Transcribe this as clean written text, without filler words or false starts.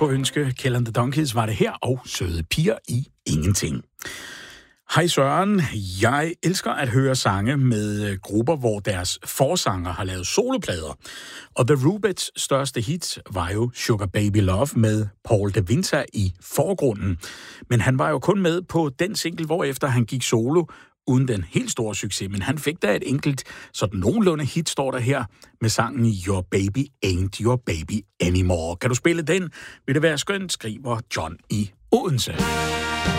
på ønske. Kjeld and the Donkeys var det her, og Søde piger i ingenting. Hej Søren, jeg elsker at høre sange med grupper, hvor deres forsanger har lavet soloplader. Og The Rubets største hit var jo Sugar Baby Love med Paul de Winter i forgrunden. Men han var jo kun med på den single, hvorefter han gik solo, uden den helt store succes. Men han fik da et enkelt, sådan nogenlunde hit, står der her, med sangen Your Baby Ain't Your Baby Anymore. Kan du spille den? Vil det være skønt, skriver John i Odense.